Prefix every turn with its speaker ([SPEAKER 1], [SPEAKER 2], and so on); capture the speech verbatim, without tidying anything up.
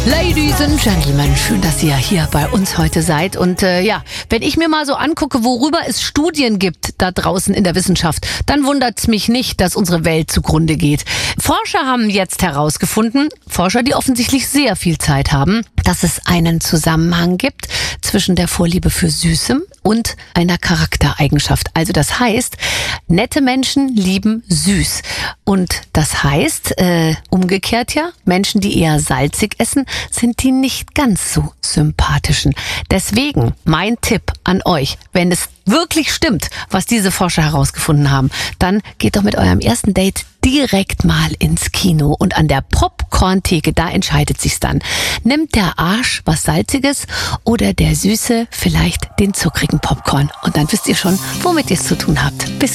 [SPEAKER 1] Ladies and Gentlemen, schön, dass ihr hier bei uns heute seid. Und äh, ja, wenn ich mir mal so angucke, worüber es Studien gibt da draußen in der Wissenschaft, dann wundert es mich nicht, dass unsere Welt zugrunde geht. Forscher haben jetzt herausgefunden, Forscher, die offensichtlich sehr viel Zeit haben, dass es einen Zusammenhang gibt zwischen der Vorliebe für Süßem und einer Charaktereigenschaft. Also das heißt, nette Menschen lieben süß. Und das heißt, äh, umgekehrt ja, Menschen, die eher salzig essen, sind die nicht ganz so sympathischen. Deswegen mein Tipp an euch, wenn es wirklich stimmt, was diese Forscher herausgefunden haben, dann geht doch mit eurem ersten Date direkt mal ins Kino und an der Popcorn-Theke, da entscheidet sich's dann. Nimmt der Arsch was Salziges oder der Süße vielleicht den zuckrigen Popcorn? Und dann wisst ihr schon, womit ihr es zu tun habt. Bis